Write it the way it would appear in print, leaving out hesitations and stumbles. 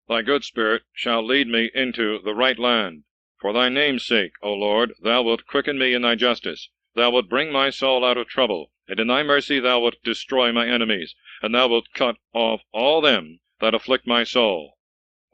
thy good Spirit shall lead me into the right land. For thy name's sake, O Lord, thou wilt quicken me in thy justice. Thou wilt bring my soul out of trouble, and in thy mercy thou wilt destroy my enemies, and thou wilt cut off all them that afflict my soul.